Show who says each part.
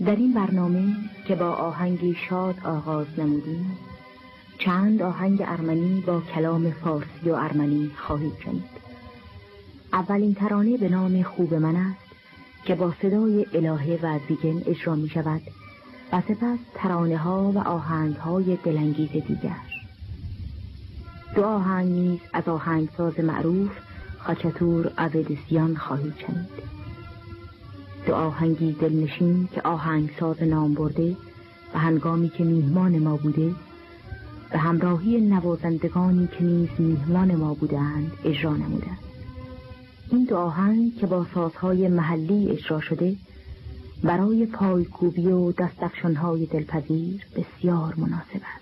Speaker 1: در این برنامه که با آهنگی شاد آغاز نمودیم، چند آهنگ ارمنی با کلام فارسی و ارمنی خواهید شنید. اولین ترانه به نام خوب من است که با صدای الهه و زیگن اجرا می شود و سپس ترانه ها و آهنگ های دلانگیز دیگر. دو آهنگ نیز از آهنگساز معروف خاچاتور آودسیان خواهید شنید. دو آهنگی دلنشین که آهنگساز نام برده و هنگامی که میهمان ما بوده به همراهی نوازندگانی که نیز میهمان ما بودند اجرا نموده. این دو آهنگ که با سازهای محلی اجرا شده برای پایکوبی و دستفشانهای دلپذیر بسیار مناسب است.